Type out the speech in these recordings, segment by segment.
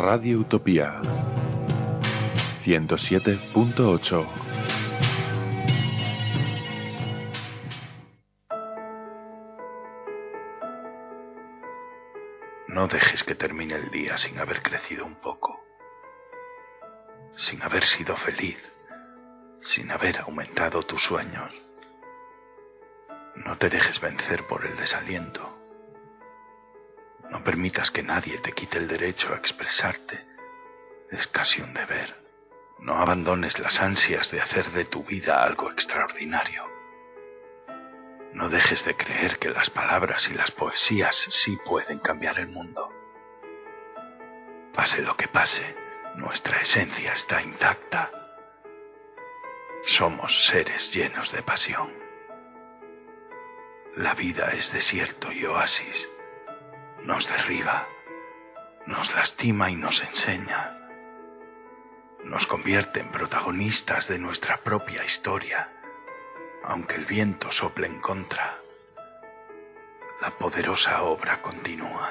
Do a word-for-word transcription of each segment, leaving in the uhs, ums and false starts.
Radio Utopía ciento siete punto ocho. No dejes que termine el día sin haber crecido un poco, sin haber sido feliz, sin haber aumentado tus sueños. No te dejes vencer por el desaliento. No permitas que nadie te quite el derecho a expresarte. Es casi un deber. No abandones las ansias de hacer de tu vida algo extraordinario. No dejes de creer que las palabras y las poesías sí pueden cambiar el mundo. Pase lo que pase, nuestra esencia está intacta. Somos seres llenos de pasión. La vida es desierto y oasis. Nos derriba, nos lastima y nos enseña. Nos convierte en protagonistas de nuestra propia historia, aunque el viento sople en contra. La poderosa obra continúa.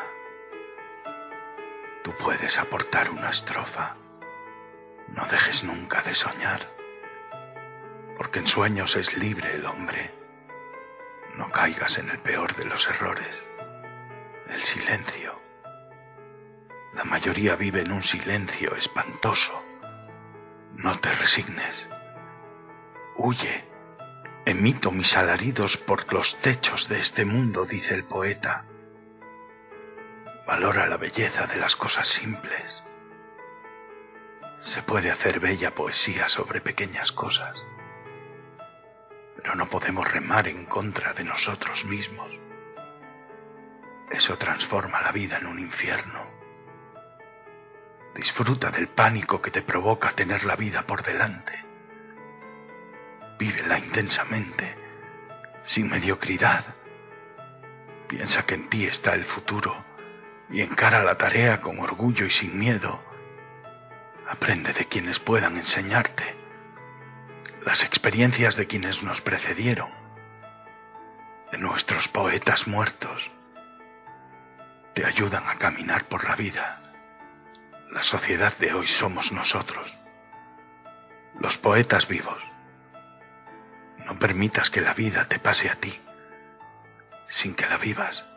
Tú puedes aportar una estrofa. No dejes nunca de soñar, porque en sueños es libre el hombre. No caigas en el peor de los errores, el silencio. La mayoría vive en un silencio espantoso. No te resignes. Huye. Emito mis alaridos por los techos de este mundo, dice el poeta. Valora la belleza de las cosas simples. Se puede hacer bella poesía sobre pequeñas cosas, pero no podemos remar en contra de nosotros mismos. Eso transforma la vida en un infierno. Disfruta del pánico que te provoca tener la vida por delante. Vívela intensamente, sin mediocridad. Piensa que en ti está el futuro y encara la tarea con orgullo y sin miedo. Aprende de quienes puedan enseñarte, las experiencias de quienes nos precedieron, de nuestros poetas muertos. Te ayudan a caminar por la vida. La sociedad de hoy somos nosotros, los poetas vivos. No permitas que la vida te pase a ti, sin que la vivas.